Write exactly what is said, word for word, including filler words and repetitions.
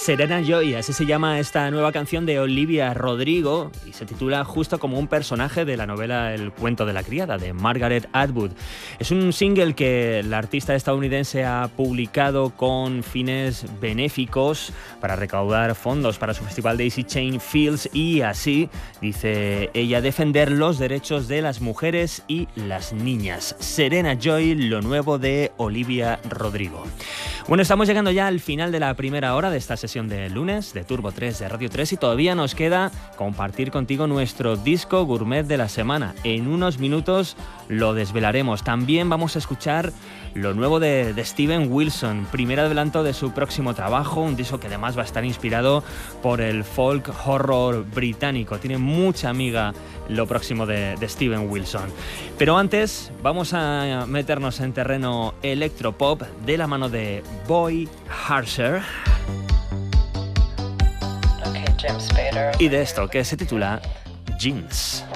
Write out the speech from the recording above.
Serena Joy, así se llama esta nueva canción de Olivia Rodrigo y se titula justo como un personaje de la novela El cuento de la criada de Margaret Atwood. Es un single que la artista estadounidense ha publicado con fines benéficos para recaudar fondos para su festival Daisy Chain Fields y así, dice ella, defender los derechos de las mujeres y las niñas. Serena Joy, lo nuevo de Olivia Rodrigo. Bueno, estamos llegando ya al final de la primera hora de esta sesión de lunes de Turbo tres de Radio tres y todavía nos queda compartir contigo nuestro disco gourmet de la semana. En unos minutos lo desvelaremos. También vamos a escuchar lo nuevo de, de Steven Wilson, primer adelanto de su próximo trabajo, un disco que además va a estar inspirado por el folk horror británico. Tiene mucha amiga lo próximo de, de Steven Wilson. Pero antes vamos a meternos en terreno electropop de la mano de Boy Harsher y de esto que se titula Jeans.